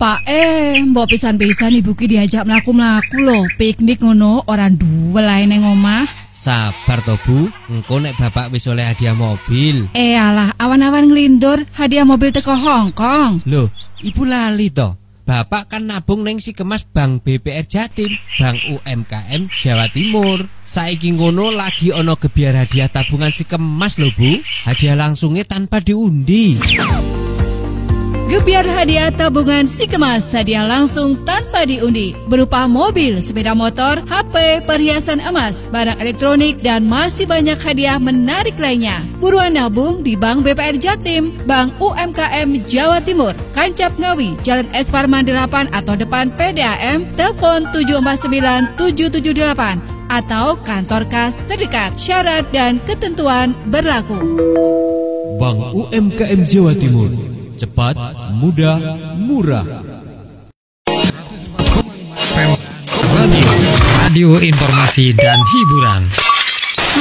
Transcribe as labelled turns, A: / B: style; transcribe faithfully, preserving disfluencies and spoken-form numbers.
A: Pak eh, mbok pisan-pisan ibu ki diajak mlaku-mlaku lho, piknik ngono orang duwe lae ning omah.
B: Sabar to Bu, engko nek bapak wis oleh hadiah mobil.
A: Eh alah, awan-awan nglindur hadiah mobil teko Hong Kong.
B: Loh, ibu lali to. Bapak kan nabung neng si kemas Bank B P R Jatim, Bank U M K M Jawa Timur. Saiki ngono lagi ono gebiar hadiah tabungan si kemas lho Bu. Hadiah langsungnya tanpa diundi.
A: Gebiar hadiah tabungan si kemas, hadiah langsung tanpa diundi, berupa mobil, sepeda motor, H P, perhiasan emas, barang elektronik, dan masih banyak hadiah menarik lainnya. Buruan nabung di Bank B P R Jatim, Bank U M K M Jawa Timur, Kancap Ngawi, Jalan Es Parman delapan atau depan P D A M, telepon tujuh empat sembilan tujuh tujuh delapan atau kantor kas terdekat. Syarat dan ketentuan berlaku.
B: Bank U M K M Jawa Timur, cepat, mudah, murah.
C: Radio, radio informasi dan hiburan.